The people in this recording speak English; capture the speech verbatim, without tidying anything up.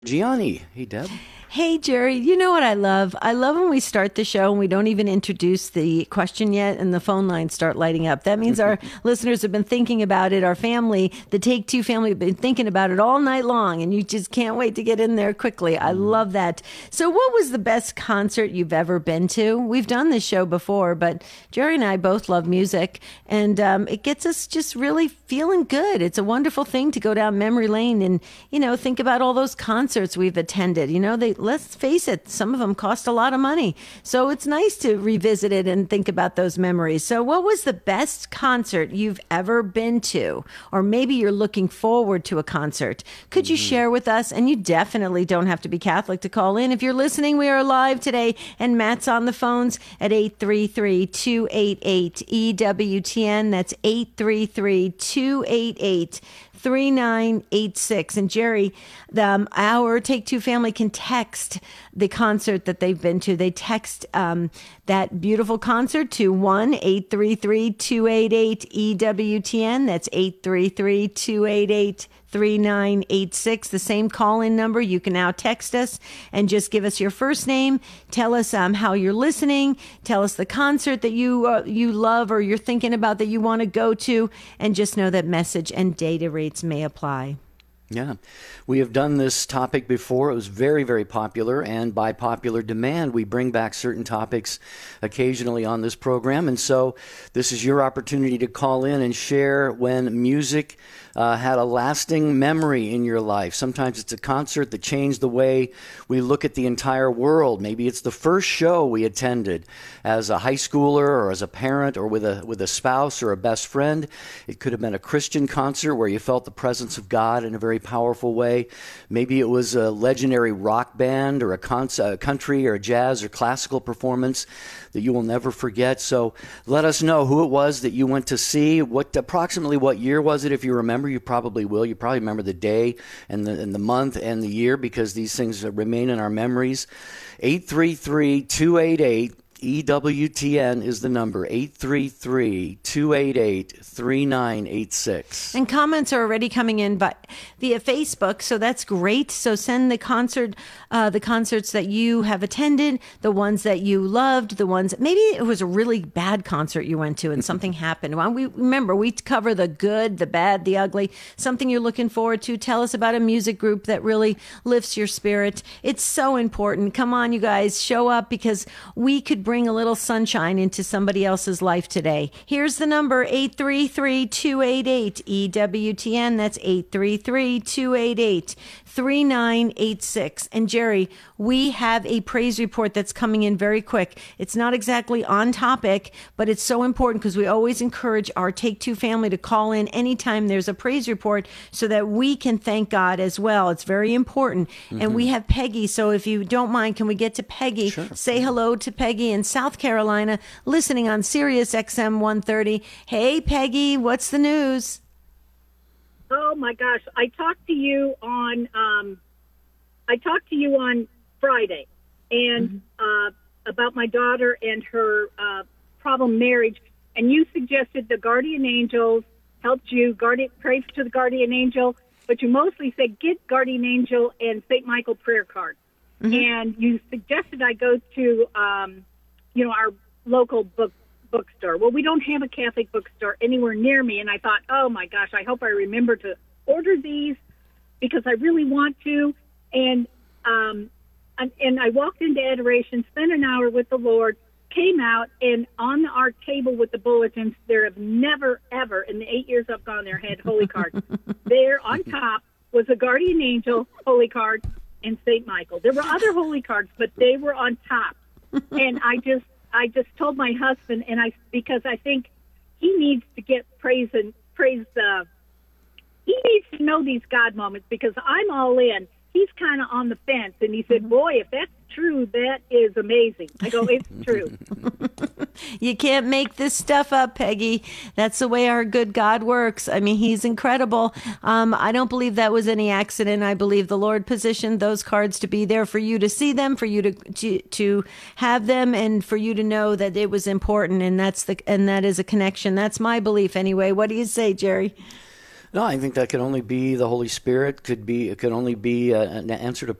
Gianni. Hey, Deb. Hey, Jerry, you know what I love? I love when we start the show and we don't even introduce the question yet and the phone lines start lighting up. That means our listeners have been thinking about it. Our family, the Take Two family, have been thinking about it all night long, and you just can't wait to get in there quickly. I love that. So what was the best concert you've ever been to? We've done this show before, but Jerry and I both love music, and um, it gets us just really feeling good. It's a wonderful thing to go down memory lane and, you know, think about all those concerts we've attended. You know, they let's face it, some of them cost a lot of money. So it's nice to revisit it and think about those memories. So what was the best concert you've ever been to? Or maybe you're looking forward to a concert. Could you share with us? And you definitely don't have to be Catholic to call in. If you're listening, we are live today, and Matt's on the phones at eight three three, two eight eight, E W T N. That's eight three three, two eight eight, three nine eight six. And Jerry, the, um, our Take Two family can text the concert that they've been to. They text um, that beautiful concert to one eight three three, two eight eight, E W T N. That's eight three three, two eight eight, three nine eight six. The same call-in number. You can now text us and just give us your first name. Tell us um, how you're listening. Tell us the concert that you uh, you love or you're thinking about that you want to go to. And just know that message and data rates may apply. Yeah, we have done this topic before. It was very, very popular, and by popular demand, we bring back certain topics occasionally on this program. And so this is your opportunity to call in and share when music uh, had a lasting memory in your life. Sometimes it's a concert that changed the way we look at the entire world. Maybe it's the first show we attended as a high schooler or as a parent or with a with a spouse or a best friend. It could have been a Christian concert where you felt the presence of God in a very powerful way. Maybe it was a legendary rock band or a, con- a country or a jazz or classical performance that you will never forget. So let us know who it was that you went to see. What approximately what year was it? If you remember, you probably will. You probably remember the day and the, and the month and the year, because these things remain in our memories. eight three three, two eight eight, E W T N is the number, eight three three, two eight eight, three nine eight six. And comments are already coming in by, via Facebook, so that's great. So send the concert, uh, the concerts that you have attended, the ones that you loved, the ones, maybe it was a really bad concert you went to and something happened. Well, we remember, we cover the good, the bad, the ugly, something you're looking forward to. Tell us about a music group that really lifts your spirit. It's so important. Come on, you guys, show up, because we could bring a little sunshine into somebody else's life today. Here's the number, eight three three, two eight eight, E W T N. That's eight three three, two eight eight, three nine eight six. And Jerry, we have a praise report that's coming in very quick. It's not exactly on topic, but it's so important because we always encourage our Take Two family to call in anytime there's a praise report so that we can thank God as well. It's very important. Mm-hmm. And we have Peggy. So if you don't mind, can we get to Peggy? Sure. Say hello to Peggy in South Carolina, listening on Sirius X M one thirty. Hey, Peggy, what's the news? Oh my gosh! I talked to you on um, I talked to you on Friday, and mm-hmm. uh, about my daughter and her uh, problem marriage, and you suggested the guardian angels helped you guardian pray to the guardian angel, but you mostly said get guardian angel and Saint Michael prayer card, mm-hmm. and you suggested I go to um, you know, our local book bookstore. Well, we don't have a Catholic bookstore anywhere near me, and I thought, oh my gosh, I hope I remember to order these because I really want to. And um, and, and I walked into adoration, spent an hour with the Lord, came out, and on our table with the bulletins, there have never, ever, in the eight years I've gone there, had holy cards. There on top was a guardian angel holy card and Saint Michael. There were other holy cards, but they were on top. And I just I just told my husband, and I because I think he needs to get praise and praise. Uh, he needs to know these God moments because I'm all in. He's kind of on the fence, and he said, "Boy, if that's true, that is amazing." I go, "It's true." You can't make this stuff up, Peggy. That's the way our good God works. I mean, he's incredible. Um, I don't believe that was any accident. I believe the Lord positioned those cards to be there for you to see them, for you to to, to have them, and for you to know that it was important. And that's the and that is a connection. That's my belief, anyway. What do you say, Jerry? No, I think that could only be the Holy Spirit. Could be it could only be uh, an answer to